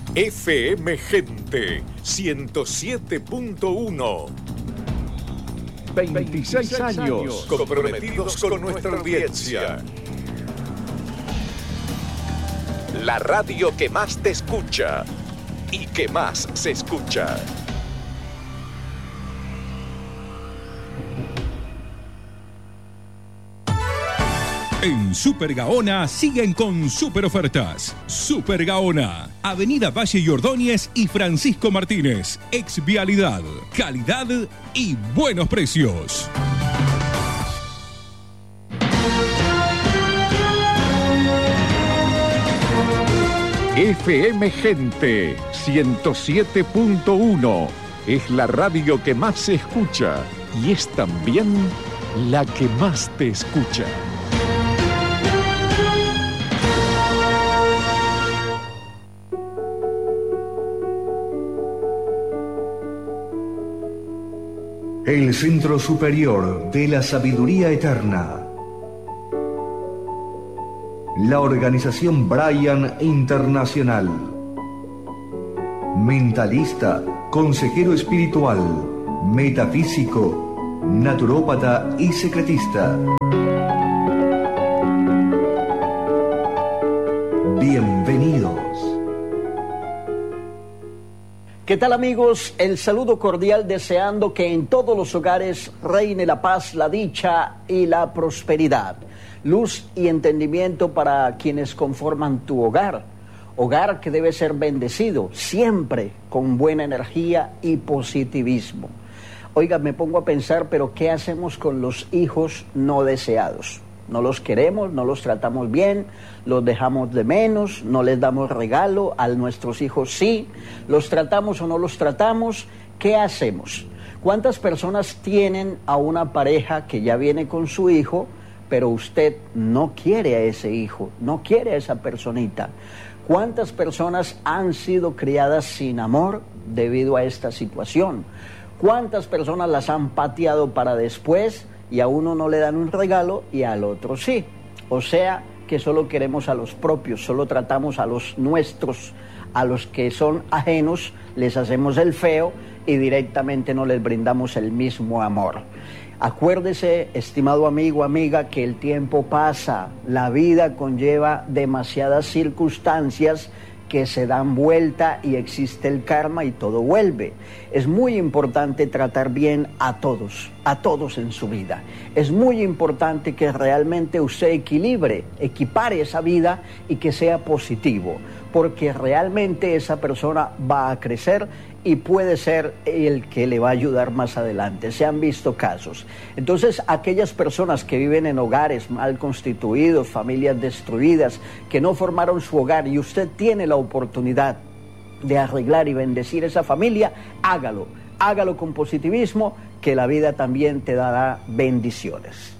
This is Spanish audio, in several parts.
FM Gente 107.1. 26 años comprometidos con nuestra audiencia. La radio que más te escucha y que más se escucha. En Super Gaona siguen con super ofertas. Super Gaona, Avenida Valle y Ordóñez y Francisco Martínez. Exvialidad, calidad y buenos precios. FM Gente 107.1 es la radio que más se escucha y es también la que más te escucha. El Centro Superior de la Sabiduría Eterna. La Organización Brian Internacional. Mentalista, consejero espiritual, metafísico, naturópata y secretista. Bienvenidos. ¿Qué tal, amigos? El saludo cordial, deseando que en todos los hogares reine la paz, la dicha y la prosperidad. Luz y entendimiento para quienes conforman tu hogar. Hogar que debe ser bendecido, siempre con buena energía y positivismo. Oiga, me pongo a pensar, pero ¿qué hacemos con los hijos no deseados? No los queremos, no los tratamos bien, los dejamos de menos, no les damos regalo, a nuestros hijos sí, los tratamos o no los tratamos, ¿qué hacemos? ¿Cuántas personas tienen a una pareja que ya viene con su hijo, pero usted no quiere a ese hijo, no quiere a esa personita? ¿Cuántas personas han sido criadas sin amor debido a esta situación? ¿Cuántas personas las han pateado para después y a uno no le dan un regalo y al otro sí? O sea, que solo queremos a los propios, solo tratamos a los nuestros, a los que son ajenos, les hacemos el feo y directamente no les brindamos el mismo amor. Acuérdese, estimado amigo, amiga, que el tiempo pasa, la vida conlleva demasiadas circunstancias que se dan vuelta y existe el karma y todo vuelve. Es muy importante tratar bien a todos en su vida. Es muy importante que realmente usted equipare esa vida y que sea positivo, porque realmente esa persona va a crecer y puede ser el que le va a ayudar más adelante. Se han visto casos. Entonces, aquellas personas que viven en hogares mal constituidos, familias destruidas, que no formaron su hogar y usted tiene la oportunidad de arreglar y bendecir esa familia, hágalo. Hágalo con positivismo, que la vida también te dará bendiciones.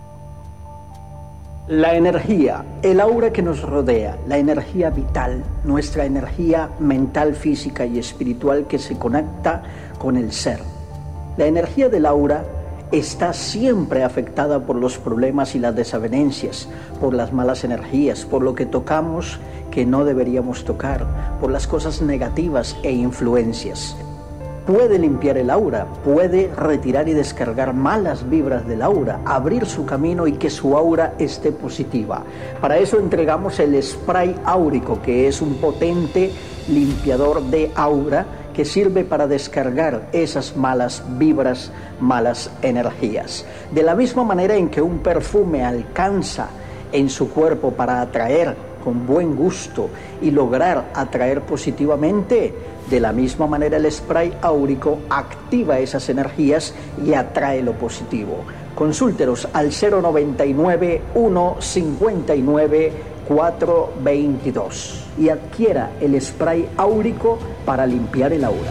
La energía, el aura que nos rodea, la energía vital, nuestra energía mental, física y espiritual que se conecta con el ser. La energía del aura está siempre afectada por los problemas y las desavenencias, por las malas energías, por lo que tocamos que no deberíamos tocar, por las cosas negativas e influencias. Puede limpiar el aura, puede retirar y descargar malas vibras del aura, abrir su camino y que su aura esté positiva. Para eso entregamos el spray áurico, que es un potente limpiador de aura que sirve para descargar esas malas vibras, malas energías. De la misma manera en que un perfume alcanza en su cuerpo para atraer con buen gusto y lograr atraer positivamente, de la misma manera el spray áurico activa esas energías y atrae lo positivo. Consúltenos al 099-159-422 y adquiera el spray áurico para limpiar el aura.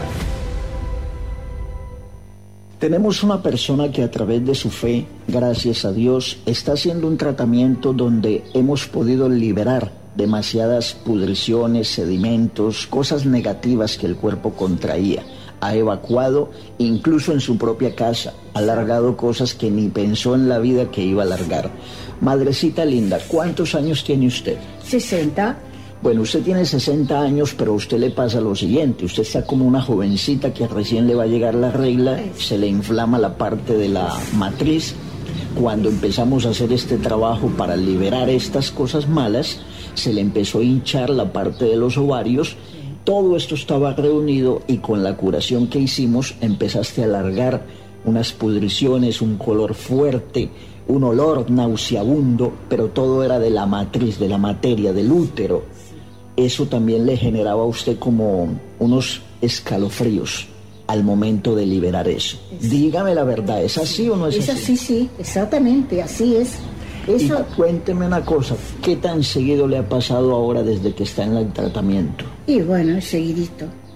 Tenemos una persona que a través de su fe, gracias a Dios, está haciendo un tratamiento donde hemos podido liberar demasiadas pudriciones, sedimentos, cosas negativas que el cuerpo contraía. Ha evacuado incluso en su propia casa, ha largado cosas que ni pensó en la vida que iba a largar. Madrecita linda, ¿cuántos años tiene usted? 60. Bueno, usted tiene 60 años, pero a usted le pasa lo siguiente. Usted está como una jovencita que recién le va a llegar la regla, se le inflama la parte de la matriz. Cuando empezamos a hacer este trabajo para liberar estas cosas malas, se le empezó a hinchar la parte de los ovarios. Todo esto estaba reunido y con la curación que hicimos empezaste a alargar unas pudriciones, un color fuerte, un olor nauseabundo, pero todo era de la matriz, de la materia, del útero. Eso también le generaba a usted como unos escalofríos al momento de liberar eso. Dígame la verdad, ¿es así o no es así? Es así, sí, exactamente, así es. Eso... Y cuénteme una cosa, ¿qué tan seguido le ha pasado ahora desde que está en el tratamiento? Y bueno, seguido,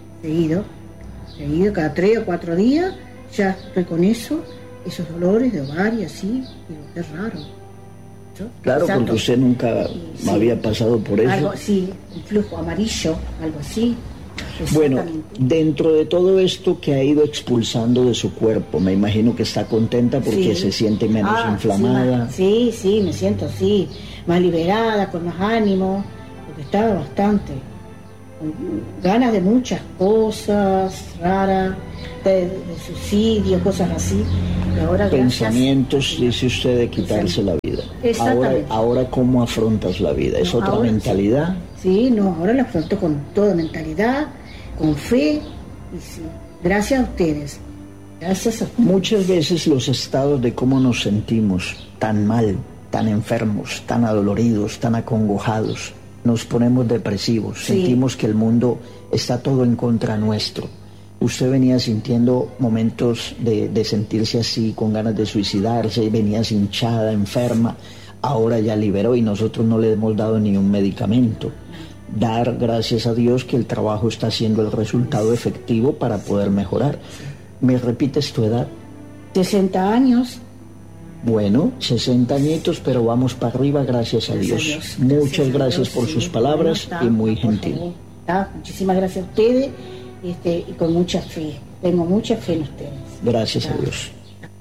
cada 3 o 4 días, ya estoy con eso, esos dolores de ovario, así, digo, qué raro. Claro, exacto. Porque usted nunca sí, había pasado por eso. Algo, sí, un flujo amarillo, algo así. Bueno, dentro de todo esto que ha ido expulsando de su cuerpo, me imagino que está contenta porque se siente menos inflamada. Sí, me siento así, más liberada, con más ánimo, porque estaba bastante, con ganas de muchas cosas raras, de suicidio, cosas así. Y ahora, pensamientos, gracias, dice usted, de quitarse la vida. Exactamente. Ahora ¿cómo afrontas la vida? ¿Es otra mentalidad? Sí, no, ahora la afronto con toda mentalidad, con fe, y sí, gracias a ustedes. Gracias a ustedes. Muchas veces los estados de cómo nos sentimos tan mal, tan enfermos, tan adoloridos, tan acongojados, nos ponemos depresivos, sentimos que el mundo está todo en contra nuestro. Usted venía sintiendo momentos de sentirse así, con ganas de suicidarse, venías hinchada, enferma, ahora ya liberó y nosotros no le hemos dado ni un medicamento. Dar gracias a Dios que el trabajo está haciendo el resultado efectivo para poder mejorar. ¿Me repites tu edad? 60 años. Bueno, 60 añitos, pero vamos para arriba, gracias a Dios. Muchas gracias por sus palabras y muy gentil. Muchísimas gracias a ustedes y con mucha fe. Tengo mucha fe en ustedes. Gracias a Dios.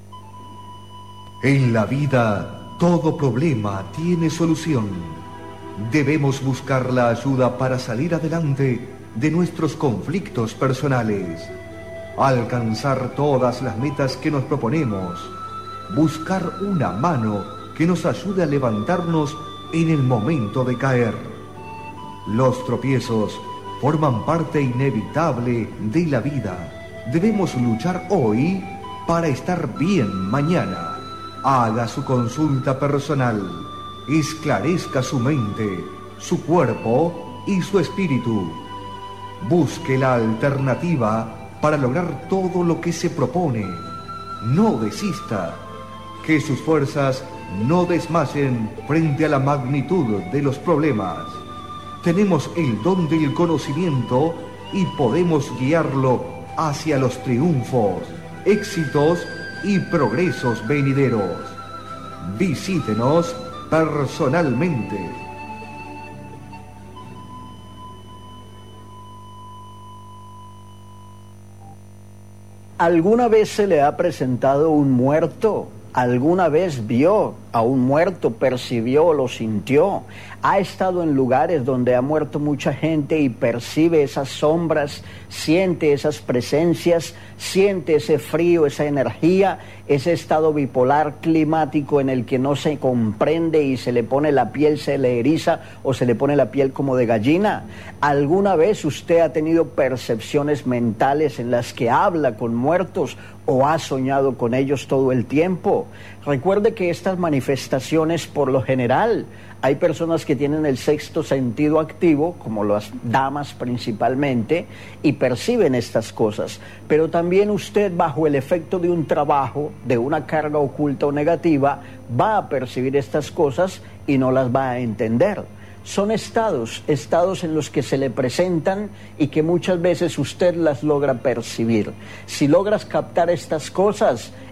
En la vida, todo problema tiene solución. Debemos buscar la ayuda para salir adelante de nuestros conflictos personales, alcanzar todas las metas que nos proponemos, buscar una mano que nos ayude a levantarnos en el momento de caer. Los tropiezos forman parte inevitable de la vida. Debemos luchar hoy para estar bien mañana. Haga su consulta personal. Esclarezca su mente, su cuerpo y su espíritu. Busque la alternativa para lograr todo lo que se propone. No desista. Que sus fuerzas no desmayen frente a la magnitud de los problemas. Tenemos el don del conocimiento y podemos guiarlo hacia los triunfos, éxitos y progresos venideros. Visítenos personalmente. ¿Alguna vez se le ha presentado un muerto? ¿Alguna vez vio a un muerto, percibió, lo sintió? ¿Ha estado en lugares donde ha muerto mucha gente y percibe esas sombras, siente esas presencias, siente ese frío, esa energía, ese estado bipolar climático en el que no se comprende y se le pone la piel, se le eriza o se le pone la piel como de gallina? ¿Alguna vez usted ha tenido percepciones mentales en las que habla con muertos o ha soñado con ellos todo el tiempo? Recuerde que estas manifestaciones, por lo general, hay personas que tienen el sexto sentido activo, como las damas principalmente, y perciben estas cosas. Pero también usted, bajo el efecto de un trabajo, de una carga oculta o negativa, va a percibir estas cosas y no las va a entender. Son estados en los que se le presentan y que muchas veces usted las logra percibir. Si logras captar estas cosas,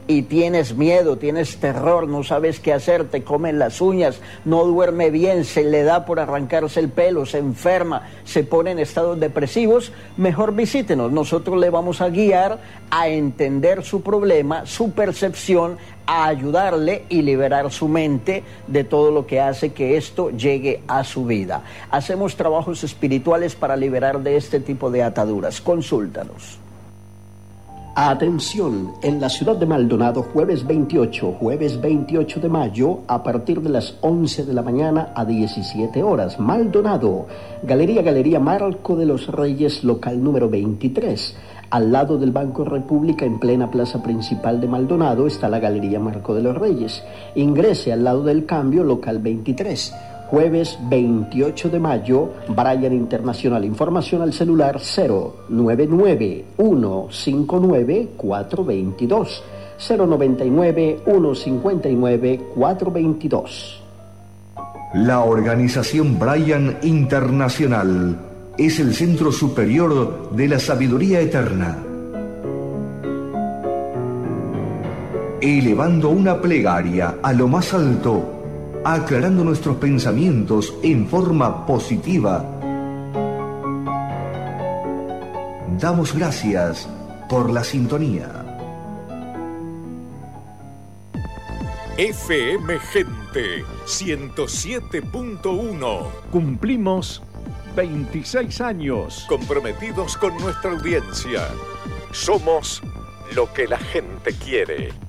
y tienes miedo, tienes terror, no sabes qué hacer, te comen las uñas, no duerme bien, se le da por arrancarse el pelo, se enferma, se pone en estados depresivos, mejor visítenos. Nosotros le vamos a guiar a entender su problema, su percepción, a ayudarle y liberar su mente de todo lo que hace que esto llegue a su vida. Hacemos trabajos espirituales para liberar de este tipo de ataduras. Consúltanos. Atención, en la ciudad de Maldonado, jueves 28 de mayo, a partir de las 11 de la mañana a 17 horas. Maldonado, Galería Marco de los Reyes, local número 23. Al lado del Banco República, en plena plaza principal de Maldonado, está la Galería Marco de los Reyes. Ingrese al lado del Cambio, local 23. Jueves 28 de mayo, Brian Internacional. Información al celular 099-159-422. 099-159-422. La organización Brian Internacional es el centro superior de la sabiduría eterna. Elevando una plegaria a lo más alto, aclarando nuestros pensamientos en forma positiva. Damos gracias por la sintonía. FM Gente 107.1. Cumplimos 26 años. Comprometidos con nuestra audiencia. Somos lo que la gente quiere.